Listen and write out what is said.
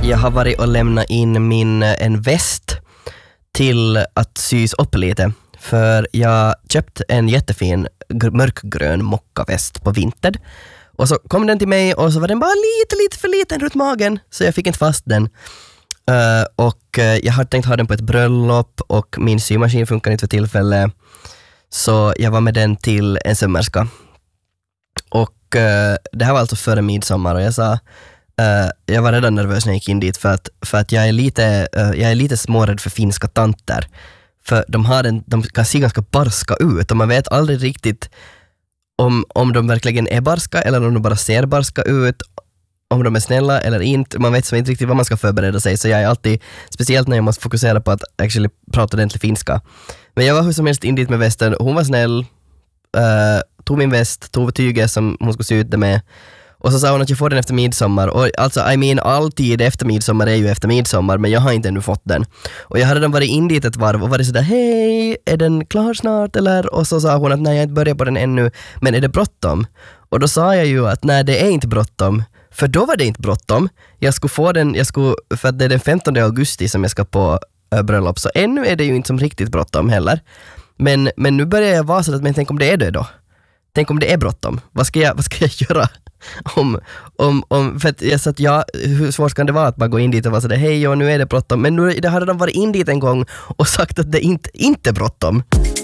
jag har varit och lämnat in en väst till att sys upp lite. För jag köpte en jättefin mörkgrön mockaväst på Vinted. Och så kom den till mig och så var den bara lite för liten runt magen. Så jag fick inte fast den. Och jag hade tänkt ha den på ett bröllop och min symaskin funkar inte för tillfället. Så jag var med den till en sömmerska. Och det här var alltså före midsommar och jag sa jag var redan nervös när jag gick in dit för att jag är lite smårädd för finska tanter. För de kan se ganska barska ut och man vet aldrig riktigt om de verkligen är barska eller om de bara ser barska ut, om de är snälla eller inte. Man vet inte riktigt vad man ska förbereda sig, så jag är alltid, speciellt när jag måste fokusera på att actually prata ordentlig finska. Men jag var hur som helst in dit med västen, hon var snäll, tog min väst, tog tyget som hon skulle se ut det med. Och så sa hon att jag får den efter midsommar. Och alltså, alltid efter midsommar är ju efter midsommar, men jag har inte ännu fått den. Och jag hade redan varit in dit ett varv och varit sådär, hej, är den klar snart eller? Och så sa hon att nej, jag har inte börjat på den ännu, men är det bråttom? Och då sa jag ju att nej, det är inte bråttom. För då var det inte bråttom. Jag skulle få den, för att det är den 15 augusti som jag ska på bröllop, så ännu är det ju inte som riktigt bråttom heller. Men nu börjar jag vara så att, men tänk om det är det då? Tänk om det är bråttom? Vad ska jag göra? För att jag sa att hur svårt kan det vara att bara gå in dit och vara sådär, hej, nu är det bråttom. Men nu hade de varit in dit en gång och sagt att det inte är bråttom.